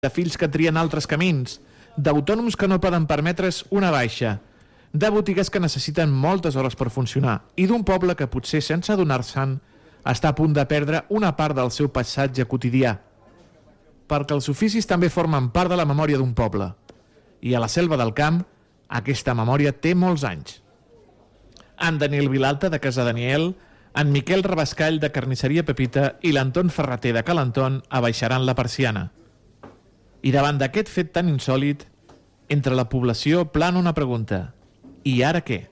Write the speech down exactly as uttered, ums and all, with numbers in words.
de fills que trien altres camins, d'autònoms que no poden permetre's una baixa, de botigues que necessiten moltes hores per funcionar i d'un poble que potser sense adonar-se'n està a punt de perdre una part del seu paisatge quotidià. Perquè els oficis també formen part de la memòria d'un poble i a la Selva del Camp aquesta memòria té molts anys. En Daniel Vilalta de Casa Daniel, en Miquel Rabascall de Carnisseria Pepita i l'Anton Ferreter de Calanton abaixaran la persiana. I davant d'aquest fet tan insòlit, entre la població plana una pregunta. I ara què?